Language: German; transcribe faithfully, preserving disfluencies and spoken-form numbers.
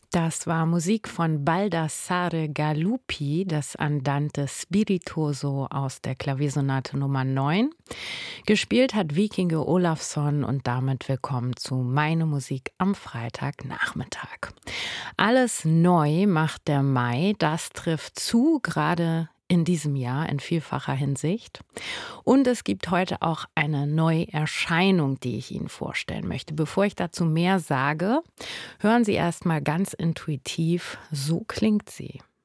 Das war Musik von Baldassare Galuppi, das Andante Spiritoso aus der Klaviersonate Nummer neun. Gespielt hat Vikinge Olafsson und damit willkommen zu Meine Musik am Freitagnachmittag. Alles neu macht der Mai, das trifft zu, gerade in diesem Jahr in vielfacher Hinsicht. Und es gibt heute auch eine Neuerscheinung, die ich Ihnen vorstellen möchte. Bevor ich dazu mehr sage, hören Sie erst mal ganz intuitiv, so klingt sie.